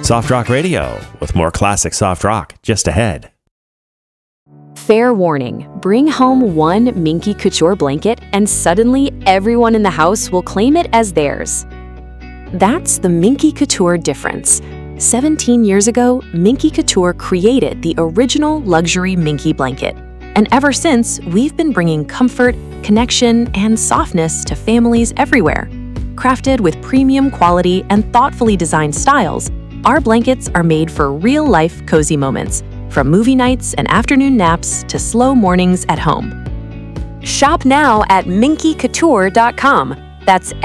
Soft Rock Radio with more classic soft rock just ahead. Fair warning, bring home one Minky Couture blanket and suddenly everyone in the house will claim it as theirs. That's the Minky Couture difference. 17 years ago, Minky Couture created the original luxury Minky blanket. And ever since, we've been bringing comfort, connection, and softness to families everywhere. Crafted with premium quality and thoughtfully designed styles, our blankets are made for real-life cozy moments, from movie nights and afternoon naps to slow mornings at home. Shop now at minkycouture.com. That's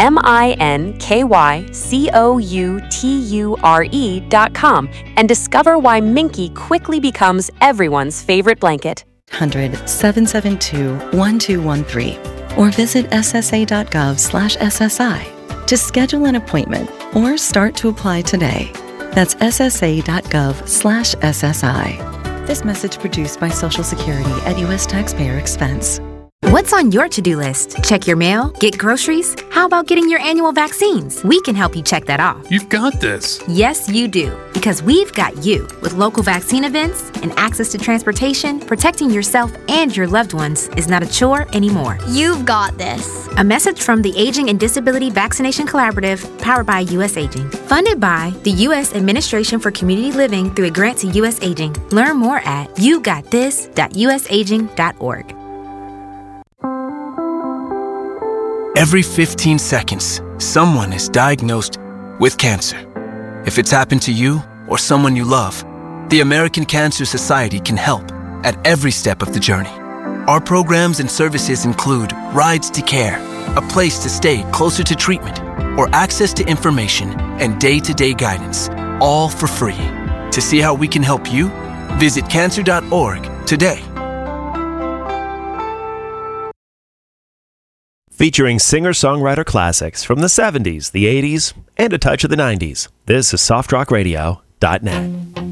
MINKYCOUTURE.com and discover why Minky quickly becomes everyone's favorite blanket. 800-772-1213 or visit ssa.gov/SSI to schedule an appointment or start to apply today. That's ssa.gov/SSI. This message produced by Social Security at U.S. taxpayer expense. What's on your to-do list? Check your mail? Get groceries? How about getting your annual vaccines? We can help you check that off. You've got this. Yes, you do. Because we've got you. With local vaccine events and access to transportation, protecting yourself and your loved ones is not a chore anymore. You've got this. A message from the Aging and Disability Vaccination Collaborative, powered by U.S. Aging. Funded by the U.S. Administration for Community Living through a grant to U.S. Aging. Learn more at yougotthis.usaging.org. Every 15 seconds, someone is diagnosed with cancer. If it's happened to you or someone you love, the American Cancer Society can help at every step of the journey. Our programs and services include rides to care, a place to stay closer to treatment, or access to information and day-to-day guidance, all for free. To see how we can help you, visit cancer.org today. Featuring singer-songwriter classics from the 70s, the 80s, and a touch of the 90s. This is softrockradio.net.